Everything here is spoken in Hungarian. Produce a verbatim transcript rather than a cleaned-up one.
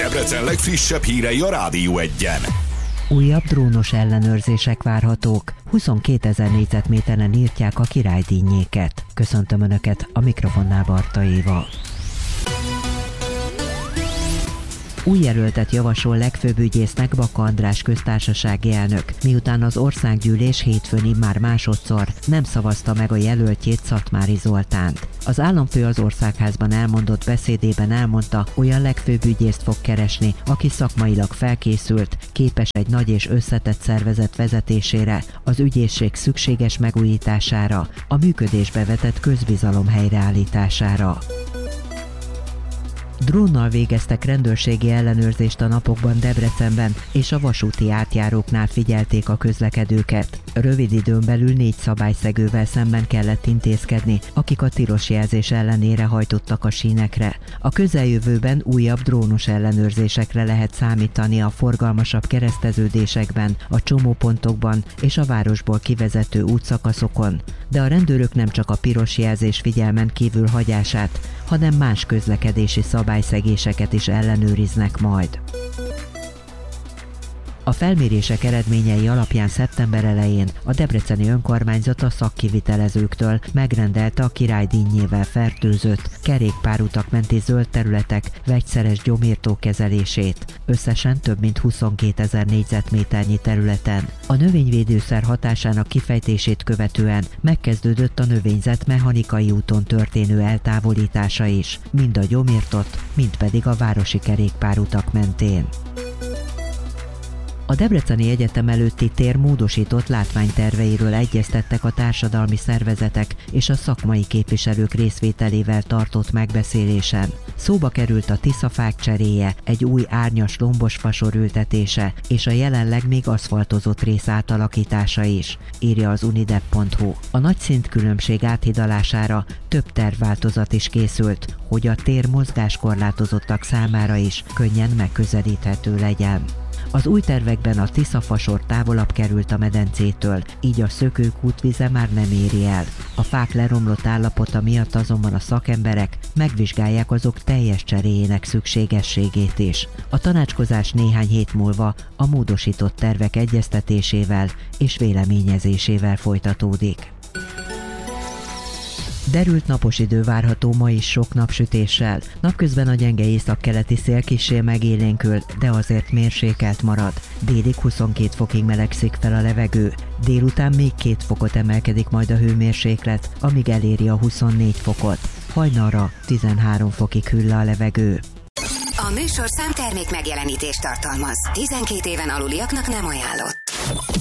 Debrecen legfrissebb hírei a Rádió Egyen. Újabb drónos ellenőrzések várhatók. huszonkétezer négyzetméteren írtják a királydínyéket. Köszöntöm Önöket, a mikrofonnál Barta Éva. Új jelöltet javasol legfőbb ügyésznek Baka András köztársasági elnök, miután az országgyűlés hétfőn immár másodszor nem szavazta meg a jelöltjét, Szatmári Zoltánt. Az államfő az Országházban elmondott beszédében elmondta, olyan legfőbb ügyészt fog keresni, aki szakmailag felkészült, képes egy nagy és összetett szervezet vezetésére, az ügyészség szükséges megújítására, a működésbe vetett közbizalom helyreállítására. Drónnal végeztek rendőrségi ellenőrzést a napokban Debrecenben, és a vasúti átjáróknál figyelték a közlekedőket. Rövid időn belül négy szabályszegővel szemben kellett intézkedni, akik a tilos jelzés ellenére hajtottak a sínekre. A közeljövőben újabb drónos ellenőrzésekre lehet számítani a forgalmasabb kereszteződésekben, a csomópontokban és a városból kivezető útszakaszokon. De a rendőrök nem csak a piros jelzés figyelmen kívül hagyását, hanem más közlekedési szabályszegéseket is ellenőriznek majd. A felmérések eredményei alapján szeptember elején a debreceni önkormányzat a szakkivitelezőktől megrendelte a királydínyével fertőzött, kerékpárutak menti zöld területek vegyszeres gyomírtó kezelését, összesen több mint huszonkétezer négyzetméternyi területen. A növényvédőszer hatásának kifejtését követően megkezdődött a növényzet mechanikai úton történő eltávolítása is, mind a gyomírtott, mind pedig a városi kerékpárutak mentén. A Debreceni Egyetem előtti tér módosított látványterveiről egyeztettek a társadalmi szervezetek és a szakmai képviselők részvételével tartott megbeszélésen. Szóba került a tiszafák cseréje, egy új árnyas lombos fasor ültetése és a jelenleg még aszfaltozott rész átalakítása is, írja az unidep pont hu. A nagy szintkülönbség áthidalására több tervváltozat is készült, hogy a tér mozgáskorlátozottak számára is könnyen megközelíthető legyen. Az új tervekben a Tiszafasor távolabb került a medencétől, így a szökőkút vize már nem éri el. A fák leromlott állapota miatt azonban a szakemberek megvizsgálják azok teljes cseréjének szükségességét is. A tanácskozás néhány hét múlva a módosított tervek egyeztetésével és véleményezésével folytatódik. Derült napos idő várható ma is sok napsütéssel. Napközben a gyenge északkeleti szél kissé megélénkül, de azért mérsékelt marad. Délig huszonkét fokig melegszik fel a levegő. Délután még két fokot emelkedik majd a hőmérséklet, amíg eléri a huszonnégy fokot. Hajnalra tizenhárom fokig hűl le a levegő. A műsorszám termék megjelenítést tartalmaz. tizenkét éven aluliaknak nem ajánlott.